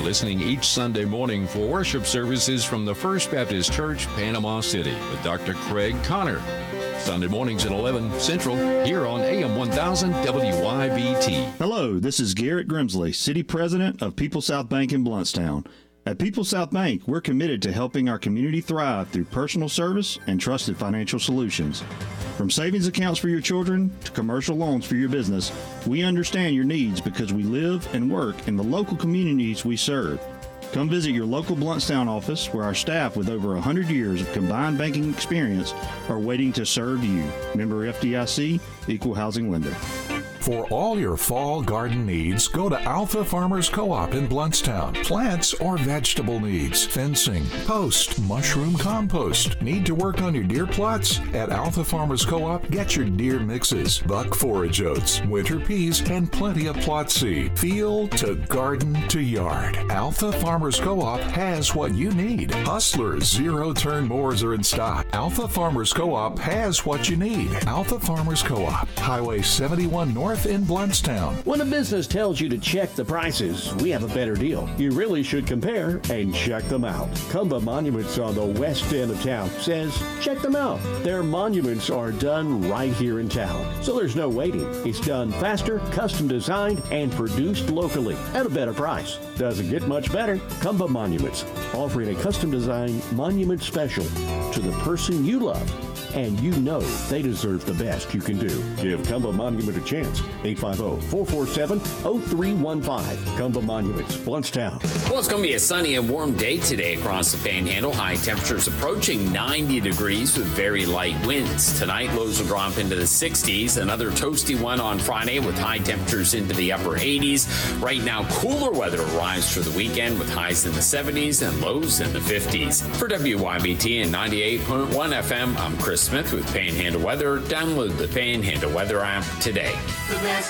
listening each Sunday morning for worship services from the First Baptist Church, Panama City, with Dr. Craig Connor. Sunday mornings at 11 Central, here on AM 1000 WYBT. Hello, this is Garrett Grimsley, City President of People South Bank in Blountstown. At People South Bank, we're committed to helping our community thrive through personal service and trusted financial solutions. From savings accounts for your children to commercial loans for your business, we understand your needs because we live and work in the local communities we serve. Come visit your local Blountstown office where our staff with over 100 years of combined banking experience are waiting to serve you. Member FDIC, Equal Housing Lender. For all your fall garden needs, go to Alpha Farmers Co-op in Blountstown. Plants or vegetable needs, fencing, post, mushroom compost. Need to work on your deer plots? At Alpha Farmers Co-op, get your deer mixes, buck forage oats, winter peas, and plenty of plot seed. Field to garden to yard. Alpha Farmers Co-op has what you need. Hustlers zero-turn mowers are in stock. Alpha Farmers Co-op has what you need. Alpha Farmers Co-op, Highway 71 North in Blountstown. When a business tells you to check the prices, we have a better deal. You really should compare and check them out. Cumba Monuments on the west end of town says, check them out. Their monuments are done right here in town, so there's no waiting. It's done faster, custom designed, and produced locally at a better price. Doesn't get much better. Cumba Monuments, offering a custom designed monument special to the person you love, and you know they deserve the best you can do. Give Cumba Monument a chance. 850-447-0315. Cumba Monuments, Blountstown. Well, it's going to be a sunny and warm day today across the Panhandle. High temperatures approaching 90 degrees with very light winds. Tonight, lows will drop into the 60s. Another toasty one on Friday with high temperatures into the upper 80s. Right now, cooler weather arrives for the weekend with highs in the 70s and lows in the 50s. For WYBT and 98.1 FM, I'm Chris Smith with Panhandle Weather. Download the Panhandle Weather app today. The best